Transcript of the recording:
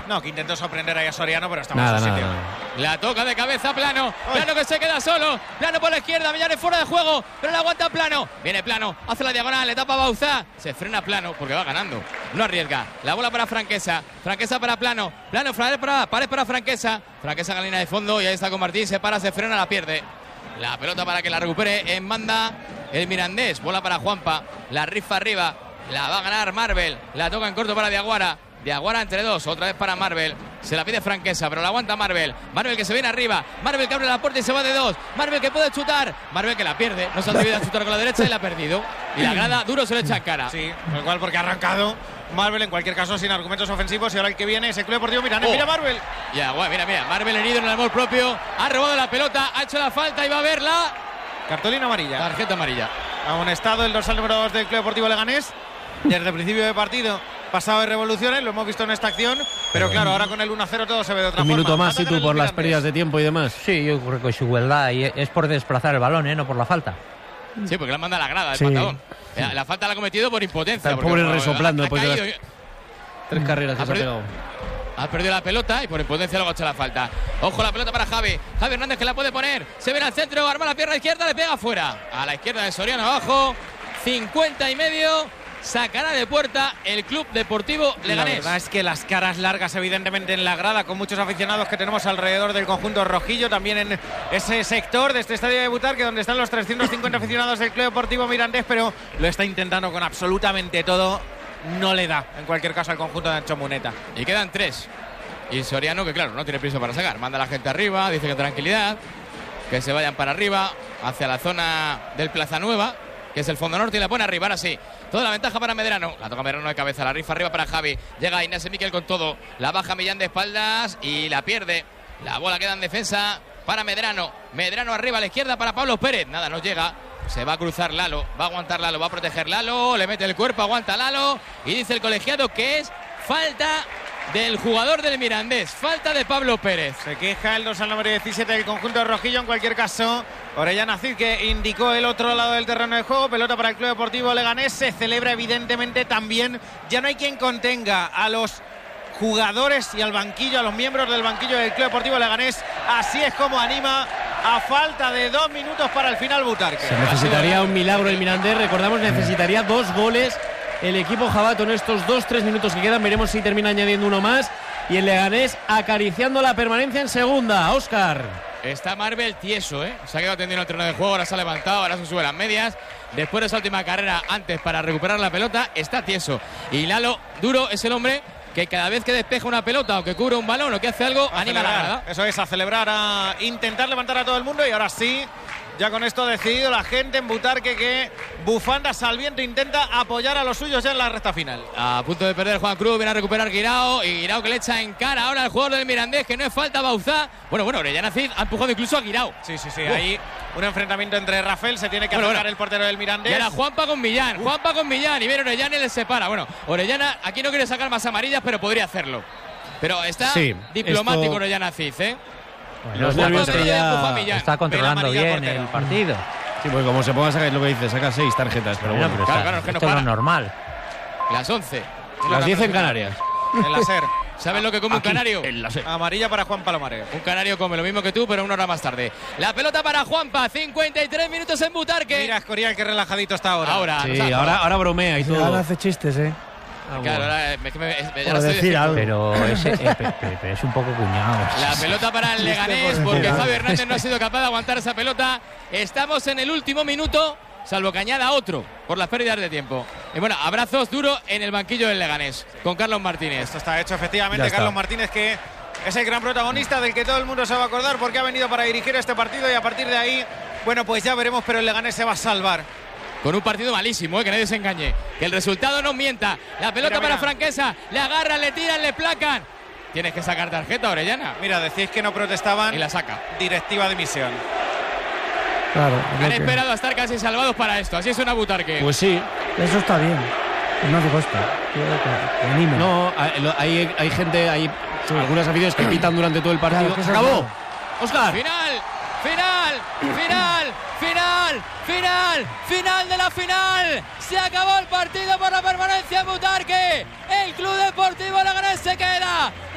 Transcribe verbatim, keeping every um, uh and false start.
No, que intentó sorprender ahí a Soriano, pero estaba Nada, en su nada, sitio. nada. La toca de cabeza Plano. Plano que se queda solo. Plano por la izquierda. Millares fuera de juego. Pero la aguanta Plano. Viene Plano. Hace la diagonal. Le tapa Bauzá. Se frena Plano porque va ganando. No arriesga. La bola para Franquesa. Franquesa para Plano. Plano para, para, para, para Franquesa. Franquesa en la línea de fondo. Y ahí está con Martín. Se para, se frena, la pierde. La pelota para que la recupere en banda el Mirandés. Bola para Juanpa. La rifa arriba. La va a ganar Marvel. La toca en corto para Diaguara. Diaguara entre dos, otra vez para Marvel. Se la pide Franquesa, pero la aguanta Marvel. Marvel que se viene arriba. Marvel que abre la puerta y se va de dos. Marvel que puede chutar. Marvel que la pierde. No se atreve a chutar con la derecha y la ha perdido. Y la grada duro se le echa en cara. Sí, tal cual, porque ha arrancado Marvel en cualquier caso sin argumentos ofensivos. Y ahora el que viene es el Club Deportivo Mirandés. Oh. Mira Marvel. Ya, bueno, mira, mira. Marvel herido en el amor propio. Ha robado la pelota. Ha hecho la falta y va a verla. Cartulina amarilla. Tarjeta amarilla. Amonestado el dorsal número dos del Club Deportivo Leganés. Desde el principio de partido, pasado de revoluciones, lo hemos visto en esta acción. Pero claro, ahora con el uno a cero todo se ve de otra Un forma. minuto más, Ataca y tú, el por las Mirandés. pérdidas de tiempo y demás. Sí, yo creo que es igualdad y es por desplazar el balón, ¿eh? No por la falta. Sí, porque la manda a la grada el Sí. patadón. La, la falta la ha cometido por impotencia. Está el porque, pobre bueno, resoplando ha- ha después de caído las- y- Tres carreras que Ha se ha perdido- pegado. Ha perdido la pelota y por impotencia luego ha hecho la falta. Ojo la pelota para Javi. Javi Hernández que la puede poner. Se viene al centro, arma la pierna izquierda, le pega fuera. A la izquierda de Soriano abajo. cincuenta y medio. Sacará de puerta el Club Deportivo La Leganés. verdad es que las caras largas evidentemente en la grada, con muchos aficionados que tenemos alrededor del conjunto rojillo, también en ese sector de este estadio de Butarque donde están los trescientos cincuenta aficionados del Club Deportivo Mirandés, pero lo está intentando con absolutamente todo. No le da, en cualquier caso, al conjunto de Ancho Muneta. Y quedan tres. Y Soriano, que claro, no tiene prisa para sacar. Manda a la gente arriba, dice que tranquilidad. Que se vayan para arriba, hacia la zona del Plaza Nueva, que es el fondo norte, y la pone arriba. Ahora sí, toda la ventaja para Medrano. La toca Medrano de cabeza, la rifa arriba para Javi. Llega Inés Miquel con todo. La baja Millán de espaldas y la pierde. La bola queda en defensa para Medrano. Medrano arriba a la izquierda para Pablo Pérez. Nada, no llega. Se va a cruzar Lalo. Va a aguantar Lalo, va a proteger Lalo. Le mete el cuerpo, aguanta Lalo. Y dice el colegiado que es falta del jugador del Mirandés. Falta de Pablo Pérez. Se queja el dorsal número diecisiete del conjunto rojillo. En cualquier caso, Orellana Cid, que indicó el otro lado del terreno de juego. Pelota para el Club Deportivo Leganés. Se celebra evidentemente también. Ya no hay quien contenga a los jugadores y al banquillo, a los miembros del banquillo del Club Deportivo Leganés. Así es como anima a falta de dos minutos para el final Butarque. Se necesitaría un milagro el Mirandés. Recordamos, necesitaría dos goles el equipo jabato en estos dos, tres minutos que quedan. Veremos si termina añadiendo uno más. Y el Leganés acariciando la permanencia en segunda. Óscar. Está Marvel tieso, ¿eh? Se ha quedado tendido en el terreno de juego, ahora se ha levantado, ahora se sube las medias. Después de esa última carrera, antes para recuperar la pelota, está tieso. Y Lalo Duro es el hombre que cada vez que despeja una pelota o que cubre un balón o que hace algo, A anima a la celebrar. grada. Eso es, a celebrar, a intentar levantar a todo el mundo. Y ahora sí, ya con esto ha decidido la gente en Butarque que Bufandas al viento intenta apoyar a los suyos ya en la recta final. A punto de perder Juan Cruz, viene a recuperar Guirao. Y Guirao que le echa en cara ahora al jugador del Mirandés, que no es falta Bauzá. Bueno, bueno, Orellana Cid ha empujado incluso a Guirao. Sí, sí, sí. Uf. Ahí un enfrentamiento entre Rafael, se tiene que Bueno, acercar bueno. el portero del Y Mirandés. ahora Juanpa con Millán, Juanpa con Millán. Y viene Orellana y les separa. Bueno, Orellana aquí no quiere sacar más amarillas, pero podría hacerlo. Pero está Sí, diplomático esto- Orellana Cid, ¿eh? Bueno, Los está, nervios control- que ya- empuja a Millán. está controlando amarilla al bien portero. el partido. Sí, pues como se ponga a sacar lo que dice, saca seis tarjetas. Pero Bueno, bueno, pero claro, está- claro, es que no esto es lo para. normal. Las once. las diez en Canarias. En la SER. ¿Sabes lo que come un Aquí, canario? en la se- Amarilla para Juan Palomares. Un canario come lo mismo que tú, pero una hora más tarde. La pelota para Juanpa, cincuenta y tres minutos en Butarque. Mira, Escorial, qué relajadito está ahora. Ahora, Sí, o sea, ahora, ahora bromea y todo. Ahora hace chistes, ¿eh? Ah, Claro, bueno. ahora es que me, es- ya Por lo estoy decir diciendo. algo. Pero ese, eh, pe- pe- pe- es un poco cuñado. La pelota para el Leganés, por porque decir Javi algo. Hernández no ha sido capaz de aguantar esa pelota. Estamos en el último minuto, salvo que añada otro por las pérdidas de tiempo. Y bueno, abrazos duros en el banquillo del Leganés, con Carlos Martínez. Esto está hecho, efectivamente. Ya está. Carlos Martínez, que es el gran protagonista del que todo el mundo se va a acordar porque ha venido para dirigir este partido y a partir de ahí, bueno, pues ya veremos, pero el Leganés se va a salvar. Con un partido malísimo, eh, que nadie se engañe. Que el resultado no mienta. La pelota Mira, para mira. Franquesa, le agarran, le tiran, le placan. Tienes que sacar tarjeta, Orellana. Mira, decís que no protestaban. Y la saca. Directiva de misión. Claro. es lo Han que- esperado a estar casi salvados para esto. Así es una Butarque. Pues sí. Eso está bien. No digo esto. Quiero que, que anime. No, hay, lo- hay, hay gente, hay algunas aficiones que pitan durante todo el partido. Claro, que ¡Se eso es acabó! bueno. ¡Óscar! Final, final, final, final, final, final de la final. Se acabó el partido por la permanencia en Butarque. El Club Deportivo Leganés se queda.